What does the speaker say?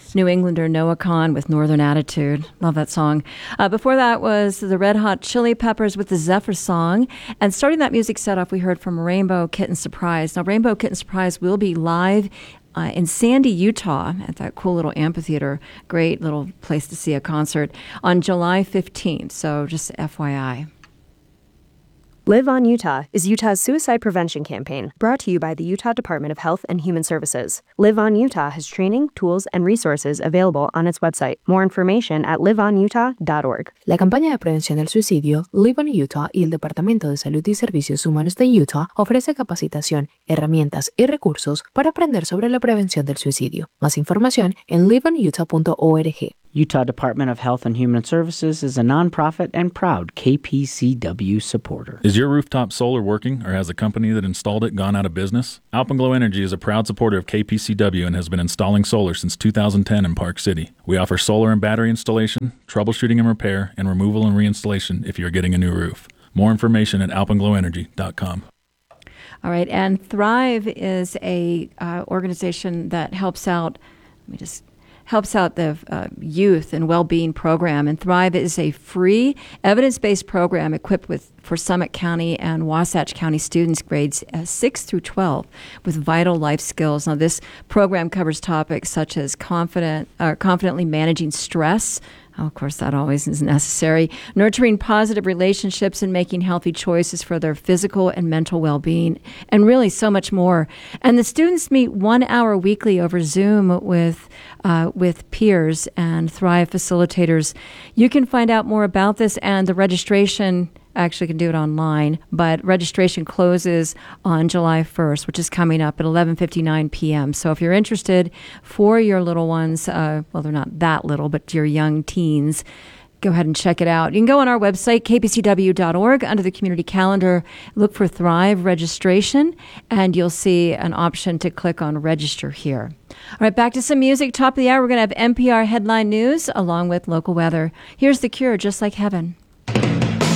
New Englander Noah Kahan with Northern Attitude. Love that song. Before that was the Red Hot Chili Peppers with the Zephyr Song. And starting that music set off, we heard from Rainbow Kitten Surprise. Now, Rainbow Kitten Surprise will be live in Sandy, Utah, at that cool little amphitheater. Great little place to see a concert on July 15th. So just FYI. Live on Utah is Utah's suicide prevention campaign, brought to you by the Utah Department of Health and Human Services. Live on Utah has training, tools, and resources available on its website. More information at liveonutah.org. La campaña de prevención del suicidio Live on Utah y el Departamento de Salud y Servicios Humanos de Utah ofrece capacitación, herramientas y recursos para aprender sobre la prevención del suicidio. Más información en liveonutah.org. Utah Department of Health and Human Services is a nonprofit and proud KPCW supporter. Is your rooftop solar working, or has the company that installed it gone out of business? Alpenglow Energy is a proud supporter of KPCW and has been installing solar since 2010 in Park City. We offer solar and battery installation, troubleshooting and repair, and removal and reinstallation if you're getting a new roof. More information at alpenglowenergy.com. All right, and Thrive is a organization that helps out the youth and well-being program. And Thrive is a free, evidence-based program equipped for Summit County and Wasatch County students grades 6 through 12 with vital life skills. Now, this program covers topics such as confidently managing stress. Oh, of course, that always is necessary. Nurturing positive relationships and making healthy choices for their physical and mental well-being, and really so much more. And the students meet 1 hour weekly over Zoom with peers and Thrive facilitators. You can find out more about this, and the registration actually can do it online, but registration closes on July 1st, which is coming up at 11:59 p.m. So if you're interested for your little ones, well, they're not that little, but your young teens, go ahead and check it out. You can go on our website, kpcw.org, under the community calendar, look for Thrive registration, and you'll see an option to click on register here. All right, back to some music. Top of the hour, we're going to have NPR headline news along with local weather. Here's The Cure, Just Like Heaven.